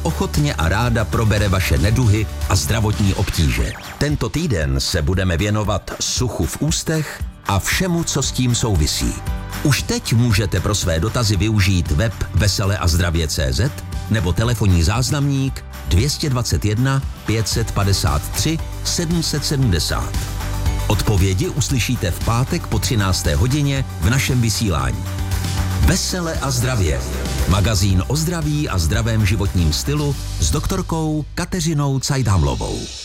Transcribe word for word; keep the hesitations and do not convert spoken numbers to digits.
ochotně a ráda probere vaše neduhy a zdravotní obtíže. Tento týden se budeme věnovat suchu v ústech a všemu, co s tím souvisí. Už teď můžete pro své dotazy využít web vesele a zdravě tečka cé zet nebo telefonní záznamník dvě stě dvacet jedna pět set padesát tři sedm set sedmdesát. Odpovědi uslyšíte v pátek po třinácté hodině v našem vysílání. Vesele a zdravě. Magazín o zdraví a zdravém životním stylu s doktorkou Kateřinou Cajdhamlovou.